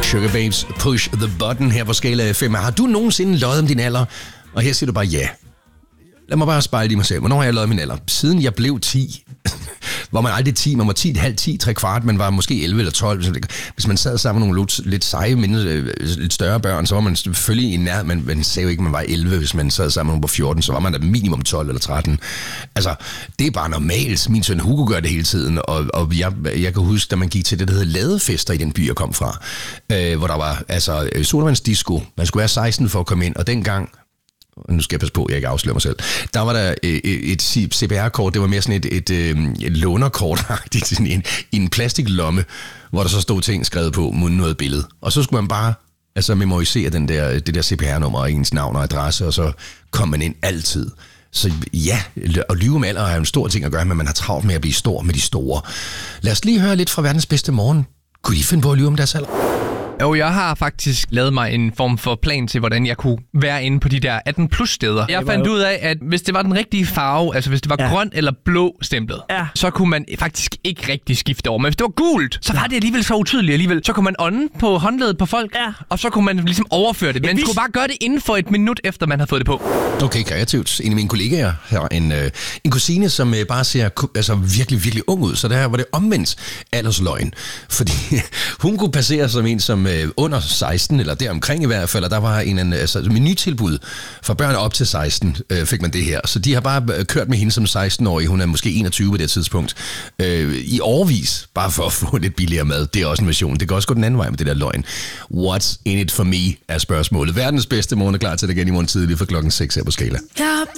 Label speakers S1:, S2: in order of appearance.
S1: Sugar Babes, Push the Button her på skala 5. Har du nogensinde løjet om din alder? Og her siger du bare ja. Lad mig bare spejle i mig selv. Hvornår har jeg løjet min alder? Siden jeg blev 10. Var man aldrig 10, man var 10, halv 10, 3/4, man var måske 11 eller 12. Hvis man sad sammen med nogle lidt seje, lidt større børn, så var man selvfølgelig i nær, men man sagde jo ikke, at man var 11. Hvis man sad sammen med nogle på 14, så var man da minimum 12 eller 13. Altså, det er bare normalt. Min søn Hugo gør det hele tiden, og jeg kan huske, da man gik til det, der hedder ladefester i den by, jeg kom fra, hvor der var sodavandsdisco. Man skulle være 16 for at komme ind, og dengang, nu skal jeg passe på, at jeg ikke afslører mig selv. Der var der et CPR-kort, det var mere sådan et lånerkort-agtigt, sådan en plastiklomme, hvor der så stod ting skrevet på, uden noget billede. Og så skulle man bare memorisere det der CPR-nummer og ens navn og adresse, og så kom man ind altid. Så ja, at lyve om alder er jo en stor ting at gøre, men man har travlt med at blive stor med de store. Lad os lige høre lidt fra verdens bedste morgen. Kunne I finde på at lyve om deres alder?
S2: Jo, jeg har faktisk lavet mig en form for plan til, hvordan jeg kunne være inde på de der 18+ steder. Jeg fandt ud af, at hvis det var den rigtige farve, altså hvis det var grøn eller blå stemplet, så kunne man faktisk ikke rigtig skifte over. Men hvis det var gult, så var det alligevel så utydeligt alligevel. Så kunne man ånde på håndledet på folk, og så kunne man ligesom overføre det. Man skulle bare gøre det inden for et minut, efter man havde fået det på.
S1: Okay, kreativt. En af mine kollegaer har en kusine, som bare ser virkelig, virkelig ung ud. Så der var det omvendt aldersløgn. Fordi hun kunne passere som en, som under 16, eller deromkring i hvert fald, og der var en menutilbud for børn op til 16, fik man det her. Så de har bare kørt med hende som 16-årig, hun er måske 21 på det tidspunkt, i årevis, bare for at få lidt billigere mad. Det er også en version. Det kan også gå den anden vej med det der løgn. What's in it for me, er spørgsmålet. Verdens bedste morgen er klar til det igen i morgen tidlig fra klokken 6 her på Skala.